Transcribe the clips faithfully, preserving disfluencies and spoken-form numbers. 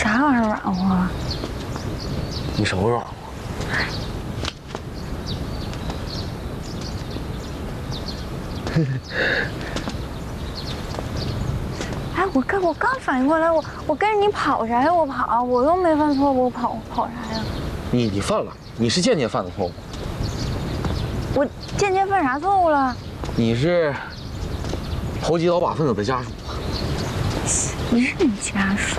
啥玩意儿软和啊？ 你手软和。 哎，我刚我刚反应过来，我我跟着你跑啥呀？我跑，我又没犯错，我跑跑啥呀？ 你你犯了，你是间接犯的错误。 我间接犯啥错误了？ 你是投机倒把分子的家属。 谁是你家属？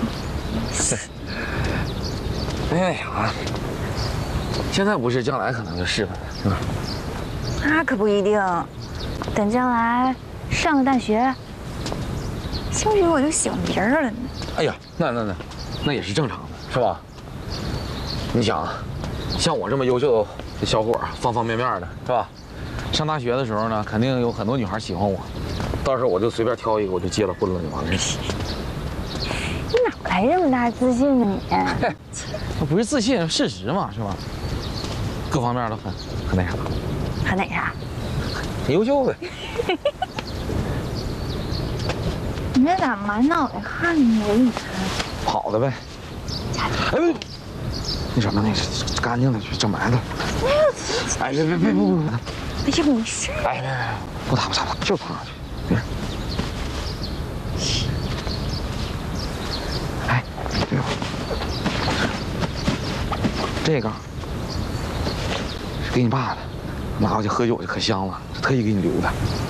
哎呀呀，现在不是，将来可能就是了，是吧？ 那可不一定，等将来上了大学，兴许我就喜欢别人了呢。 哎呀，那那那，那也是正常的，是吧？你想，像我这么优秀的小伙，方方面面的，是吧？上大学的时候呢，肯定有很多女孩喜欢我，到时候我就随便挑一个，我就结了婚了，就完了。 你哪来这么大自信呢你？ 那不是自信，事实嘛，是吧？各方面都很很那啥， 很那啥？ 很优秀呗。 你这咋满脑袋汗呢？我给你看。 好的呗。哎不，那什么，那是干净的，去整白的。哎别别别不不不！ 哎呀，没事。 哎别别不打不打不打，就躺下去。别。哎，对了，这个是给你爸的，拿回去喝酒就可香了，特意给你留的。